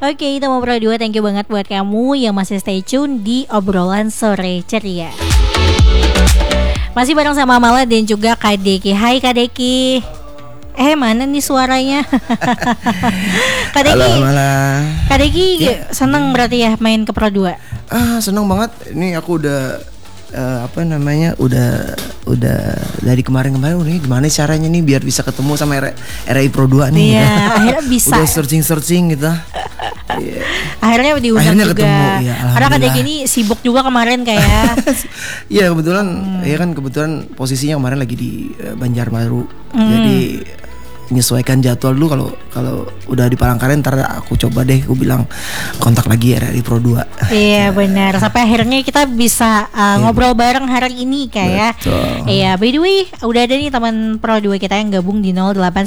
Oke, itu mau Pro 2, thank you banget buat kamu yang masih stay tune di obrolan sore ceria. Masih bareng sama Mala dan juga Kak Deki. Hai Kak Deki. Mana nih suaranya? Kak Deki. Halo Mala. Kak Deki seneng berarti ya main ke Pro 2? Seneng banget. Ini aku udah udah dari kemarin nih gimana caranya nih biar bisa ketemu sama RI Pro 2 nih. Iya, akhirnya bisa. Udah searching gitu. Akhirnya diundang akhirnya juga. Ketemu, ya, karena Kak Deki ini sibuk juga kemarin kayak. Iya kebetulan, ya kan kebetulan posisinya kemarin lagi di Banjarbaru. Jadi menyesuaikan jadwal dulu, kalau udah di Palangkaraya ntar aku coba deh, aku bilang kontak lagi RRI Pro 2. Iya benar, sampai akhirnya kita bisa ngobrol bareng hari ini kayak. Iya, by the way udah ada nih teman Pro 2 kita yang gabung di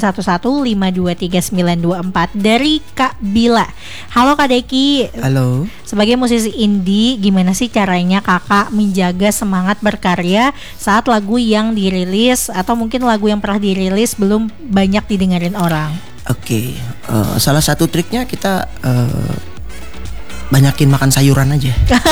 0811523924 dari Kak Bila. Halo Kak Deki. Halo. Sebagai musisi indie, gimana sih caranya kakak menjaga semangat berkarya saat lagu yang dirilis atau mungkin lagu yang pernah dirilis belum banyak didengarin orang? Oke, salah satu triknya kita banyakin makan sayuran aja.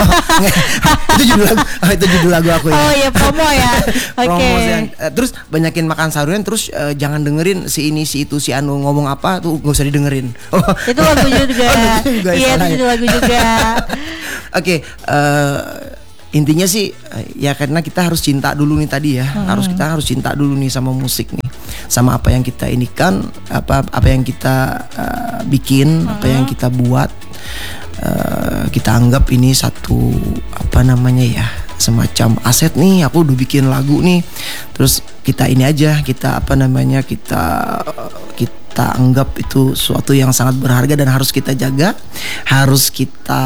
Itu judul lagu aku ya. Oh iya, promo ya. Oke. Terus banyakin makan sayuran, terus jangan dengerin si ini si itu si anu ngomong apa tuh, nggak usah didengerin. Itu lagu juga. Iya, itu judul lagu juga. Oke, intinya sih ya karena kita harus cinta dulu nih tadi ya. Kita harus cinta dulu nih sama musik nih. Sama apa yang kita inikan, apa yang kita bikin, apa yang kita buat. Kita anggap ini satu semacam aset nih. Aku udah bikin lagu nih, terus kita ini aja, kita anggap itu suatu yang sangat berharga dan harus kita jaga, harus kita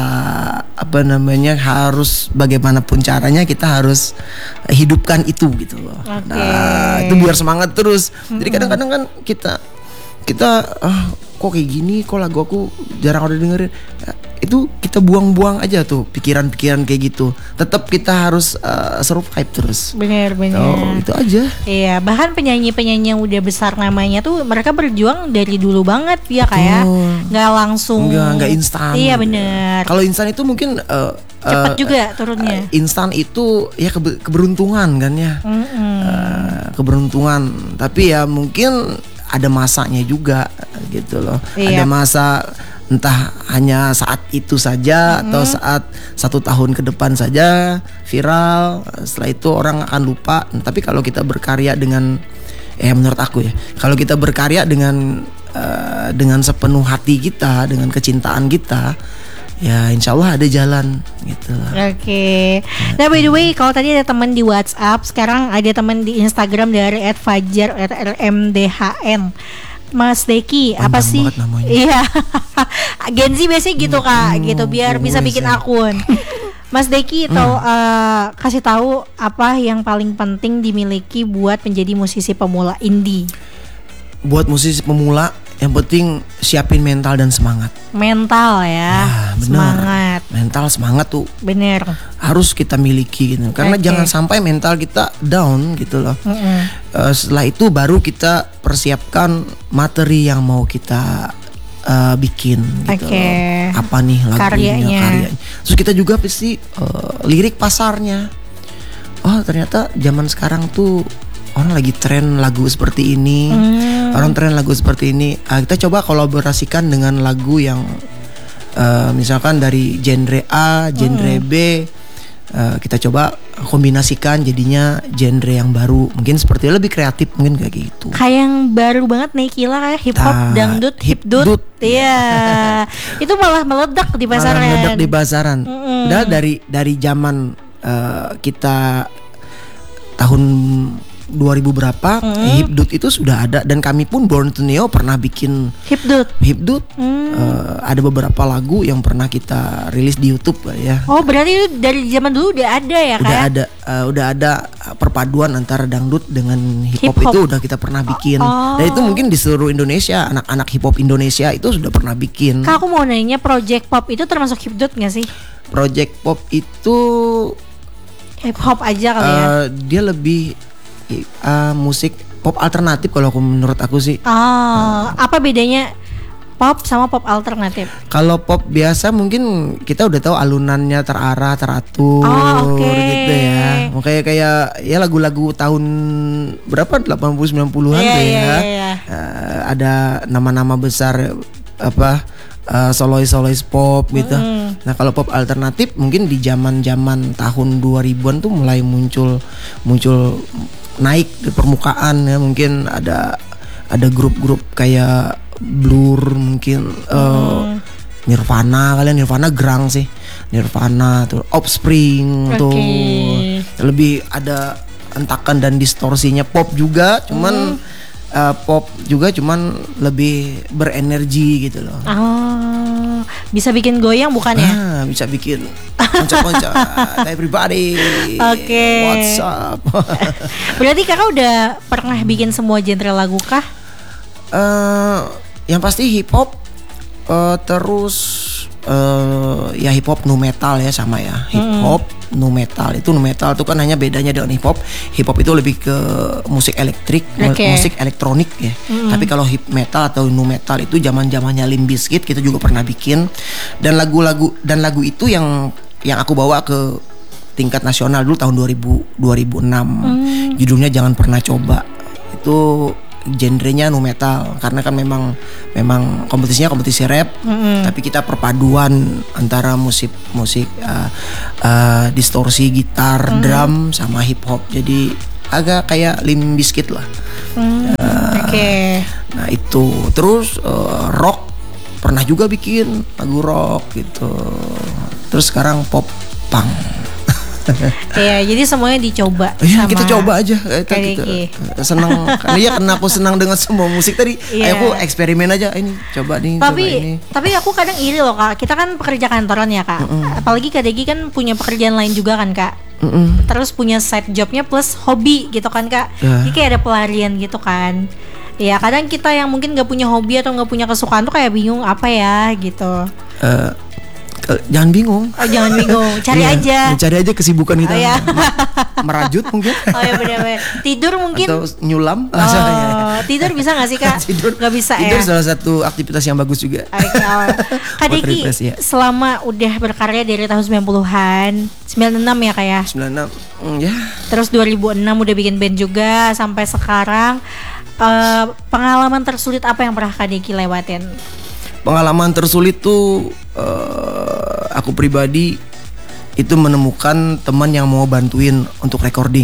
harus bagaimanapun caranya kita harus hidupkan itu gitu loh. Nah itu biar semangat terus. Jadi kadang-kadang kan kita kok kayak gini, kok lagu aku jarang udah dengerin. Itu kita buang-buang aja tuh pikiran-pikiran kayak gitu. Tetap kita harus survive terus. Benar. Oh, itu aja. Iya, bahkan penyanyi-penyanyi yang udah besar namanya tuh mereka berjuang dari dulu banget ya kayak nggak langsung. Nggak instan. Iya benar. Kalau instan itu mungkin cepat juga turunnya. Instan itu ya keberuntungan kan ya. Keberuntungan. Tapi ya mungkin ada masanya juga gitu loh. Ada masa entah hanya saat itu saja atau saat 1 tahun ke depan saja viral, setelah itu orang akan lupa. Tapi kalau kita berkarya dengan menurut aku ya, kalau kita berkarya dengan sepenuh hati kita, dengan kecintaan kita, ya insya Allah ada jalan gitu loh. Oke. Nah by the way, kalau tadi ada teman di WhatsApp, sekarang ada teman di Instagram dari @fajar_rmdhn. Mas Deki, apa sih? Iya. Gen Z biasanya gitu Kak, gitu biar bisa bikin akun. Mas Deki kasih tahu apa yang paling penting dimiliki buat menjadi musisi pemula indie. Buat musisi pemula yang penting siapin mental dan semangat. Mental ya semangat. Mental semangat tuh bener harus kita miliki gitu. Karena jangan sampai mental kita down gitu loh. Setelah itu baru kita persiapkan materi yang mau kita bikin gitu loh. Apa nih karyanya. Terus kita juga pasti lirik pasarnya. Oh ternyata zaman sekarang tuh orang lagi tren lagu seperti ini. Orang tren lagu seperti ini. Kita coba kolaborasikan dengan lagu yang misalkan dari genre A, genre B. Kita coba kombinasikan jadinya genre yang baru. Mungkin seperti lebih kreatif, mungkin kayak gitu. Kayak yang baru banget Naikila kayak hip hop, dangdut, hipdut. Iya. Itu malah meledak di pasaran. Udah dari zaman kita tahun 2000 berapa hipdut itu sudah ada, dan kami pun Born to Neo pernah bikin hipdut. Ada beberapa lagu yang pernah kita rilis di YouTube ya. Oh berarti dari zaman dulu udah ada ya kan? Udah ada perpaduan antara dangdut dengan hip hop itu udah kita pernah bikin. Dan itu mungkin di seluruh Indonesia, anak-anak hip hop Indonesia itu sudah pernah bikin. Kak aku mau nanya, project pop itu termasuk hipdut nggak sih? Project pop itu hip hop aja kali ya? Dia lebih musik pop alternatif kalau menurut aku sih. Apa bedanya pop sama pop alternatif. Kalau pop biasa mungkin kita udah tahu alunannya terarah, teratur gitu ya. Makanya kayak ya lagu-lagu tahun berapa 80 90-an tuh ya. Ada nama-nama besar apa solois pop gitu. Nah, kalau pop alternatif mungkin di zaman-zaman tahun 2000-an tuh mulai muncul naik di permukaan ya. Mungkin ada grup-grup kayak Blur mungkin Nirvana grunge sih. Nirvana tuh Offspring tuh lebih ada entakan dan distorsinya. Pop juga cuman pop juga cuman lebih berenergi gitu loh. Bisa bikin goyang bukan ya? Bisa bikin loncat-loncat. Everybody. What's up? Berarti kakak udah pernah bikin semua genre lagu kah? Yang pasti hip hop, terus ya hip hop nu metal ya sama ya. Hip hop nu metal itu kan hanya bedanya dengan hip hop. Hip hop itu lebih ke musik elektrik, musik elektronik ya. Tapi kalau hip metal atau nu metal itu zaman-zamannya Limp Bizkit kita juga pernah bikin. Dan lagu itu yang aku bawa ke tingkat nasional dulu tahun 2006. Judulnya Jangan Pernah Coba. Itu genrenya nu metal karena kan memang kompetisinya kompetisi rap, tapi kita perpaduan antara musik distorsi gitar, drum sama hip hop, jadi agak kayak Limp Bizkit lah. Nah itu terus rock pernah juga bikin lagu rock gitu, terus sekarang pop punk. Iya, jadi semuanya dicoba. Iya, kita coba aja. Kita senang. Karena aku senang dengan semua musik tadi. Aku eksperimen aja. Ini coba nih. Tapi aku kadang iri loh kak. Kita kan pekerja kantoran ya kak. Apalagi Kak Deki kan punya pekerjaan lain juga kan kak. Terus punya side jobnya plus hobi gitu kan kak. Jadi kayak ada pelarian gitu kan. Ya kadang kita yang mungkin gak punya hobi atau gak punya kesukaan tuh kayak bingung apa ya gitu. Jangan bingung. Jangan bingung. Cari aja kesibukan kita. Merajut mungkin. Benar-benar. Tidur mungkin. Atau nyulam. Tidur bisa nggak sih kak? Nggak bisa tidur salah satu aktivitas yang bagus juga. Kak Deki selama udah berkarya dari tahun 90-an, 96 ya kak ya? 96 ya. Terus 2006 udah bikin band juga sampai sekarang. Pengalaman tersulit apa yang pernah Kak Deki lewatin? Pengalaman tersulit tuh aku pribadi itu menemukan teman yang mau bantuin untuk recording.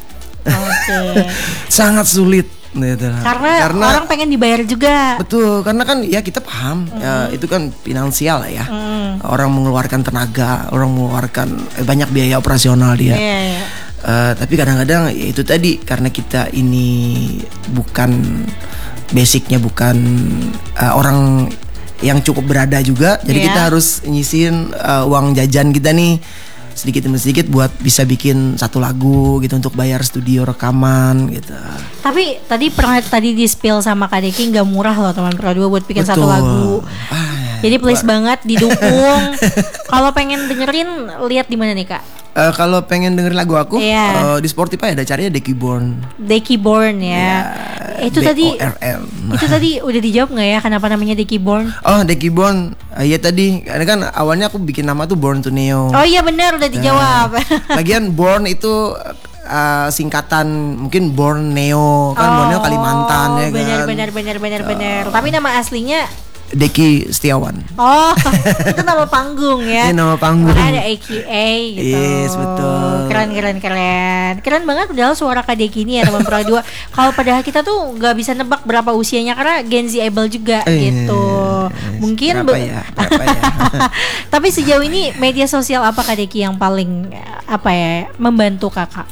Sangat sulit gitu. Karena orang pengen dibayar juga. Betul, karena kan ya kita paham ya, itu kan finansial lah ya. Orang mengeluarkan tenaga, orang mengeluarkan banyak biaya operasional dia. Tapi kadang-kadang ya itu tadi, karena kita ini bukan basicnya bukan orang yang cukup berada juga, jadi kita harus nyisihin uang jajan kita nih sedikit demi sedikit buat bisa bikin satu lagu gitu untuk bayar studio rekaman gitu. Tapi tadi di spill sama Kak Deki nggak murah loh teman Pro 2 buat bikin satu lagu. Jadi please banget didukung. Kalau pengen dengerin lihat di mana nih Kak? Kalau pengen dengerin lagu aku di Spotify ada carinya Deki Born. Deki Born ya. Itu B-O-R-N. Itu tadi udah dijawab nggak ya kenapa namanya Deki Born? Oh Deki Born, iya tadi karena kan awalnya aku bikin nama tuh Born to Neo. Oh iya benar udah dijawab. Lagian Born itu singkatan mungkin Borneo kan, Borneo Kalimantan ya kan. Benar. Tapi nama aslinya Deki Setiawan. Oh, itu nama panggung ya. Ini nama panggung. Ada AKA gitu. Yes, betul. Keren banget udah suara Kak Deki ini ya teman Pro 2. Kalau padahal kita tuh nggak bisa nebak berapa usianya karena Gen Z able juga gitu. Mungkin berapa ya? Tapi sejauh ini media sosial apa Kak Deki yang paling membantu kakak?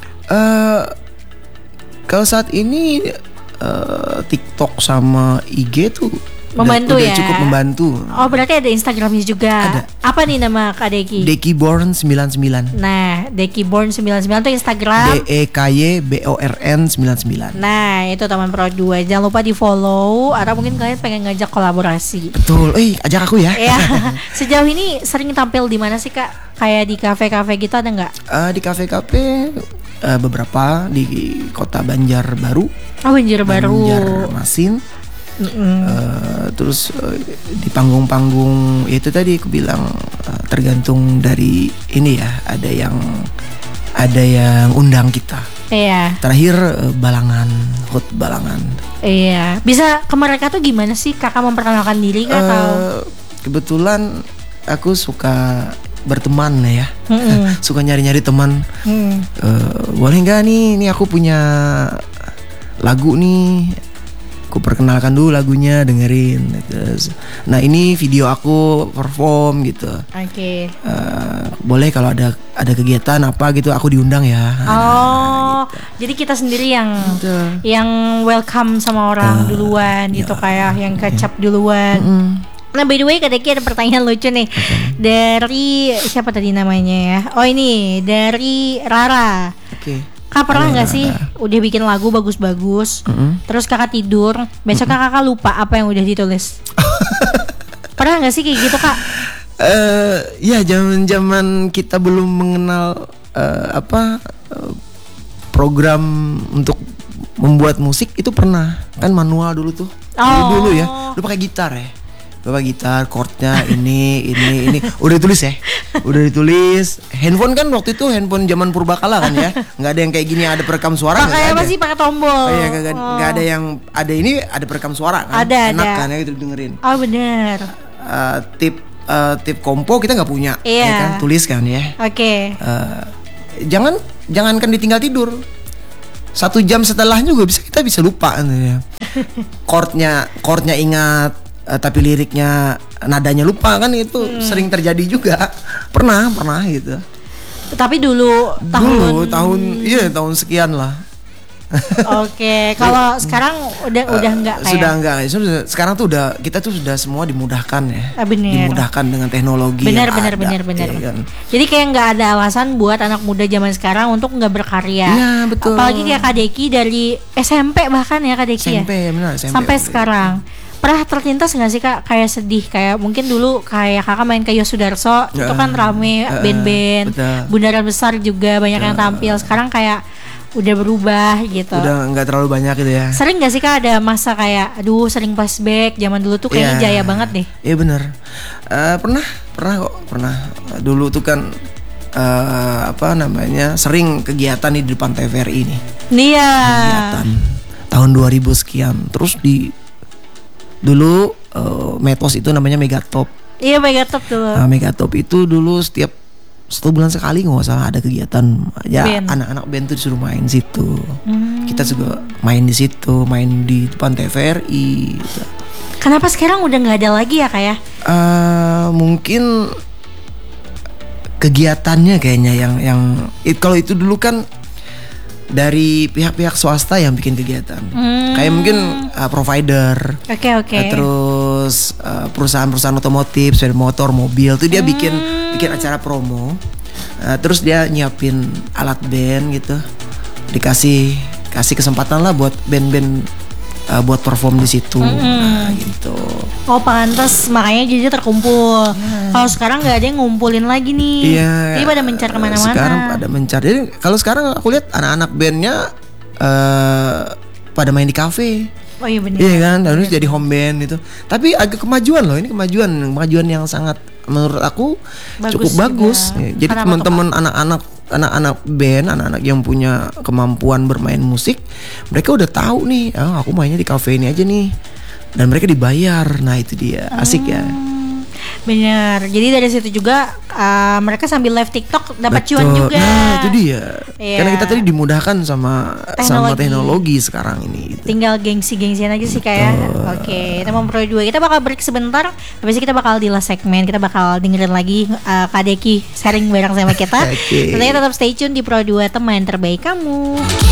Kalau saat ini TikTok sama IG tuh membantu udah cukup membantu. Oh berarti ada Instagramnya juga. Ada. Apa nih nama Kak Deki? Deki Born 99. Nah Deki Born 99 itu Instagram. DEKYBORN 99. Nah itu teman Pro 2. Jangan lupa di follow. Atau mungkin kalian pengen ngajak kolaborasi. Betul. Ajak aku ya. Ya. Sejauh ini sering tampil di mana sih Kak? Kayak di kafe-kafe gitu ada nggak? Di kafe-kafe beberapa di kota Banjarbaru. Oh Banjarbaru. Banjarmasin. Terus di panggung-panggung itu tadi aku bilang tergantung dari ini ya, ada yang undang kita. Iya. Terakhir Hut Balangan. Iya. Bisa ke mereka tuh gimana sih kakak memperkenalkan diri kah atau? Kebetulan aku suka berteman ya. Suka nyari-nyari teman. Boleh nggak nih aku punya lagu nih, aku perkenalkan dulu lagunya, dengerin. Nah ini video aku perform gitu. Oke. Boleh kalau ada kegiatan apa gitu aku diundang ya. Gitu. Jadi kita sendiri yang welcome sama orang duluan gitu, kayak yang kecap duluan. Nah by the way Kak Deki ada pertanyaan lucu nih dari siapa tadi namanya ya? Oh ini dari Rara. Oke. Kak pernah nggak sih udah bikin lagu bagus-bagus, terus kakak tidur, besok kakak lupa apa yang udah ditulis? Pernah nggak sih kayak gitu kak? Ya zaman kita belum mengenal program untuk membuat musik itu pernah kan manual dulu tuh. Dulu ya, lu pakai gitar ya. Bapak gitar, chordnya ini udah ditulis ya, udah ditulis. Handphone kan waktu itu handphone zaman purbakala kan ya, nggak ada yang kayak gini ada perekam suara. Pakai apa sih? Pakai tombol. Iya, nggak ada yang ada ini ada perekam suara kan. Enak kan ya gitu dengerin. Oh benar. Tip kompo kita nggak punya, ya kan tulis kan ya. Oke. Jangankan ditinggal tidur. 1 jam setelahnya juga kita bisa lupa kan ya. Chordnya ingat. Tapi liriknya nadanya lupa kan, itu sering terjadi juga. Pernah gitu. Tapi dulu tahun sekian lah. Oke, kalau sekarang udah enggak kayak. Sudah enggak. Sekarang tuh kita sudah semua dimudahkan ya. Bener. Dimudahkan dengan teknologi. Benar. Ya, kan? Jadi kayak nggak ada alasan buat anak muda zaman sekarang untuk nggak berkarya. Iya, betul. Apalagi kayak Kak Deki dari SMP bahkan ya Kak Deki SMP, benar, SMP. Sampai sekarang. Pernah terlintas nggak sih kak kayak sedih, kayak mungkin dulu kayak kakak main ke Yosudarso itu kan rame band-band, bundaran besar juga banyak yang tampil. Sekarang kayak udah berubah gitu. Udah nggak terlalu banyak gitu ya. Sering nggak sih kak ada masa kayak aduh sering flashback zaman dulu tuh kayaknya jaya banget deh. Iya benar. Pernah. Dulu tuh kan sering kegiatan di depan TVRI nih. Iya. Kegiatan tahun 2000 sekian. Terus dulu Metos itu namanya Megatop. Iya Megatop tuh. Nah, Megatop itu dulu setiap 1 bulan sekali nggak salah ada kegiatan ya band. Anak-anak band tuh disuruh main situ. Kita juga main di situ, main di depan TVRI. Gitu. Kenapa sekarang udah nggak ada lagi ya kayak? Mungkin kegiatannya kayaknya yang kalau itu dulu kan dari pihak-pihak swasta yang bikin kegiatan, kayak mungkin provider, terus perusahaan-perusahaan otomotif, sepeda motor, mobil, tuh dia bikin acara promo, terus dia nyiapin alat band gitu, dikasih kesempatan lah buat band-band buat perform di situ, gitu. Oh pantas makanya jadi terkumpul. Kalau sekarang nggak ada yang ngumpulin lagi nih. Iya. Jadi pada mencar kemana-mana. Sekarang pada mencar. Jadi kalau sekarang aku lihat anak-anak bandnya pada main di kafe. Oh iya benar. Iya kan, harus jadi home band gitu. Tapi agak kemajuan loh. Ini kemajuan yang sangat menurut aku cukup bagus. Jadi teman-teman anak-anak band, anak-anak yang punya kemampuan bermain musik, mereka udah tahu nih, aku mainnya di kafe ini aja nih, dan mereka dibayar. Nah itu dia, asik ya. Bener. Jadi dari situ juga mereka sambil live TikTok dapat cuan juga. Nah itu dia. Karena kita tadi dimudahkan sama teknologi sekarang ini. Gitu. Tinggal gengsi-gengsian aja sih kayak. Oke, kita mau Pro 2. Kita bakal break sebentar. Habis itu kita bakal di last segmen. Kita bakal dengerin lagi Kak Deki sharing bareng sama kita. Tentunya tetap stay tune di Pro 2 teman terbaik kamu.